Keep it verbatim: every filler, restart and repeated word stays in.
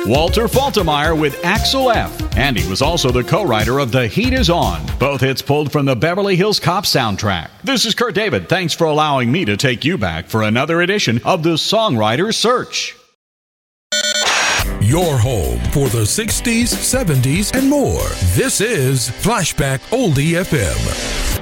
Walter Faltermeyer with Axel F. And he was also the co-writer of The Heat Is On. Both hits pulled from the Beverly Hills Cop soundtrack. This is Kurt David. Thanks for allowing me to take you back for another edition of The Songwriter's Search. Your home for the sixties, seventies, and more. This is Flashback Oldie F M.